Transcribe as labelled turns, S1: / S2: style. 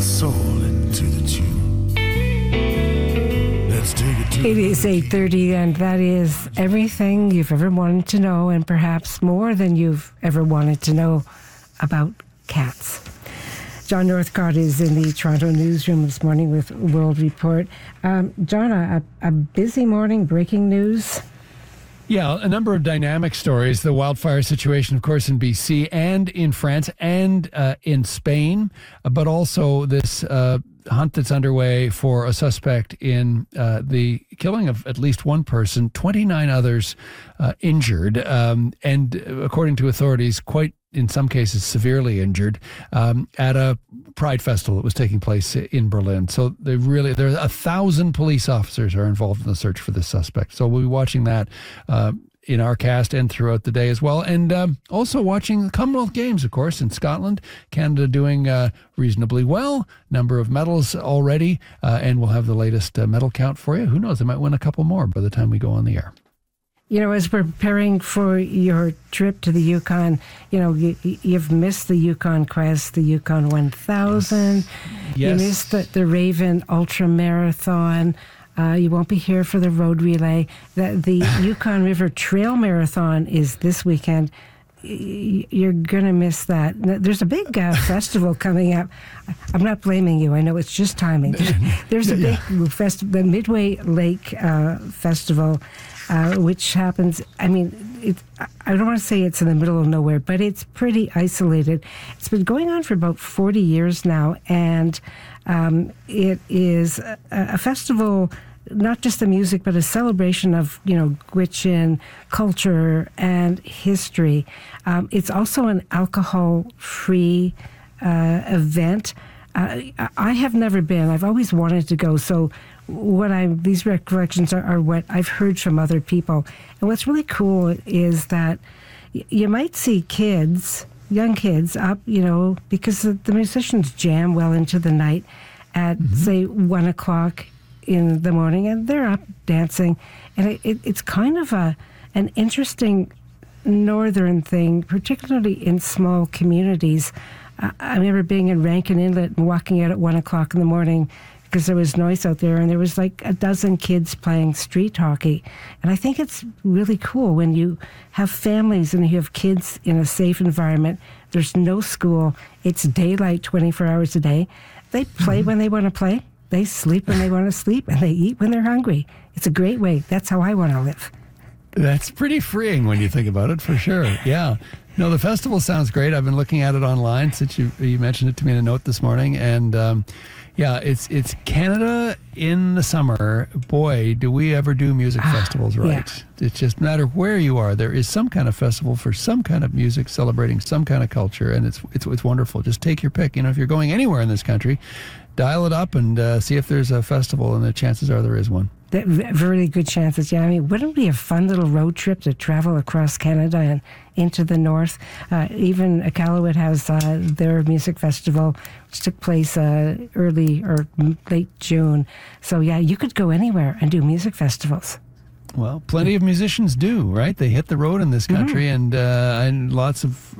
S1: soul into the tune. Let's take it to
S2: It is 8:30, and that is everything you've ever wanted to know, and perhaps more than you've ever wanted to know about cats. John Northcott is in the Toronto newsroom this morning with World Report. John, a busy morning, breaking news.
S3: Yeah, a number of dynamic stories. The wildfire situation, of course, in BC and in France and in Spain, but also this hunt that's underway for a suspect in the killing of at least one person, 29 others injured, and according to authorities, quite in some cases severely injured, at a Pride festival that was taking place in Berlin. So there are 1,000 police officers are involved in the search for this suspect. So we'll be watching that in our cast and throughout the day as well. And also watching the Commonwealth Games, of course, in Scotland. Canada doing reasonably well. Number of medals already. And we'll have the latest medal count for you. Who knows? They might win a couple more by the time we go on the air.
S2: You know, as we're preparing for your trip to the Yukon, you know, you've missed the Yukon Quest, the Yukon 1000.
S3: Yes.
S2: You missed the Raven Ultra Marathon. You won't be here for the road relay. The Yukon River Trail Marathon is this weekend. You're going to miss that. There's a big festival coming up. I'm not blaming you. I know it's just timing. There's a big festival, the Midway Lake Festival, which happens, I mean, I don't want to say it's in the middle of nowhere, but it's pretty isolated. It's been going on for about 40 years now, and it is a festival, not just the music, but a celebration of, you know, Gwich'in culture and history. It's also an alcohol-free event. I have never been. I've always wanted to go, so these recollections are what I've heard from other people. And what's really cool is that you might see young kids up, you know, because the musicians jam well into the night at, say, 1 o'clock in the morning, and they're up dancing. And it's kind of an interesting northern thing, particularly in small communities. I remember being in Rankin Inlet and walking out at 1 o'clock in the morning because there was noise out there, and there was like a dozen kids playing street hockey. And I think it's really cool when you have families and you have kids in a safe environment. There's no school. It's daylight 24 hours a day. They play when they want to play. They sleep when they want to sleep, and they eat when they're hungry. It's a great way. That's how I want to live.
S3: That's pretty freeing when you think about it, for sure. Yeah. No, the festival sounds great. I've been looking at it online since you mentioned it to me in a note this morning. And it's Canada in the summer. Boy, do we ever do music festivals right. Yeah. It's just no matter where you are, there is some kind of festival for some kind of music celebrating some kind of culture. And it's wonderful. Just take your pick. You know, if you're going anywhere in this country, dial it up and see if there's a festival, and the chances are there is one.
S2: Very good chances, yeah. I mean, wouldn't it be a fun little road trip to travel across Canada and into the north? Even Iqaluit has their music festival, which took place early or late June. So, yeah, you could go anywhere and do music festivals.
S3: Well, plenty of musicians do, right? They hit the road in this country, and lots of